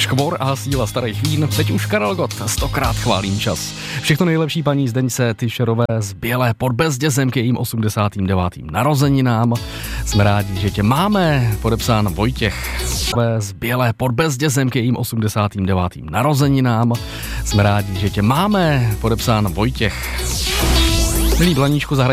Škvor a síla starých vín, teď už Karel Gott, 100krát chválím čas. Všechno nejlepší paní Zdeňce Tyšerové z Bělé pod Bezdězem k jejím 89. narozeninám. Jsme rádi, že tě máme, podepsán Vojtěch z Bělé pod Bezdězem k jejím 89. narozeninám. Jsme rádi, že tě máme, podepsán Vojtěch. Milý Blaníčku, zahraj